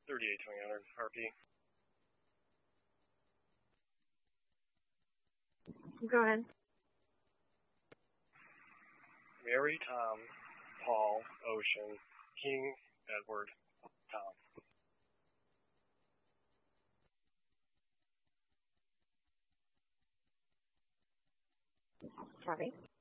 38-2000 RP. Go ahead. Mary, Tom, Paul, Ocean, King, Edward, Tom. Copy.